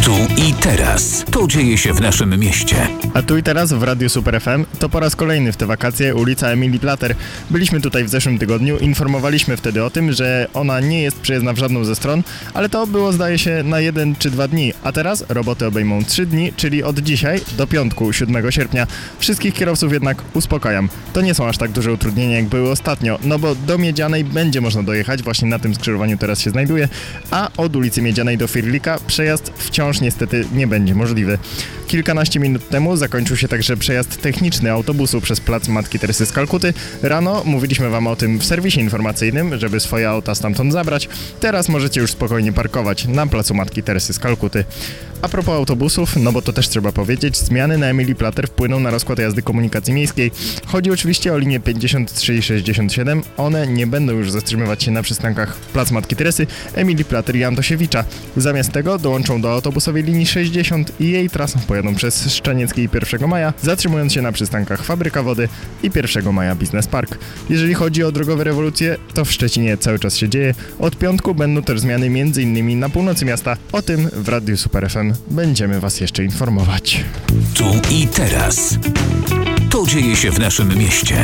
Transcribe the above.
Tu i teraz. To dzieje się w naszym mieście. A tu i teraz w Radiu Super FM to po raz kolejny w te wakacje ulica Emilii Plater. Byliśmy tutaj w zeszłym tygodniu, informowaliśmy wtedy o tym, że ona nie jest przejezdna w żadną ze stron, ale to było zdaje się na 1 czy 2 dni, a teraz roboty obejmą 3 dni, czyli od dzisiaj do piątku 7 sierpnia. Wszystkich kierowców jednak uspokajam. To nie są aż tak duże utrudnienia jak były ostatnio, no bo do Miedzianej będzie można dojechać, właśnie na tym skrzyżowaniu teraz się znajduje, a od ulicy Miedzianej do Firlika przejazd wciąż niestety nie będzie możliwy. Kilkanaście minut temu zakończył się także przejazd techniczny autobusu przez plac Matki Teresy z Kalkuty. Rano mówiliśmy wam o tym w serwisie informacyjnym, żeby swoje auta stamtąd zabrać. Teraz możecie już spokojnie parkować na placu Matki Teresy z Kalkuty. A propos autobusów, no bo to też trzeba powiedzieć, zmiany na Emilii Plater wpłyną na rozkład jazdy komunikacji miejskiej. Chodzi oczywiście o linie 53 i 67. One nie będą już zatrzymywać się na przystankach Plac Matki Teresy, Emilii Plater i Antosiewicza. Zamiast tego dołączą do autobusowej linii 60 i jej trasą pojadą przez Szczenieckie i 1 Maja, zatrzymując się na przystankach Fabryka Wody i 1 Maja Business Park. Jeżeli chodzi o drogowe rewolucje, to w Szczecinie cały czas się dzieje. Od piątku będą też zmiany m.in. na północy miasta. O tym w Radiu Super FM będziemy was jeszcze informować. Tu i teraz. To dzieje się w naszym mieście.